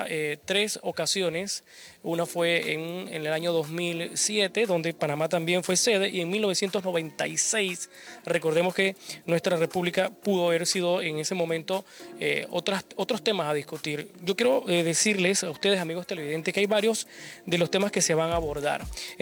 tres ocasiones. Una fue en el año 2007, donde Panamá también fue sede, y en 1996, recordemos que nuestra república pudo haber sido en ese momento otros temas a discutir. Yo quiero decirles a ustedes, amigos televidentes, que hay varios de los temas que se van a abordar.